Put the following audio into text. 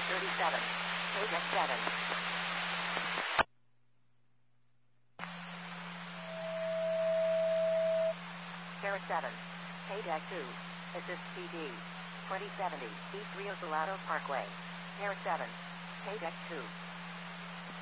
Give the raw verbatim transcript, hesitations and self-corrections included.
thirty-seven. Paydeck seven. Terra seven. Paydeck two. Assist C D. twenty seventy. East Rio Salado Parkway. Terra seven. Paydeck two.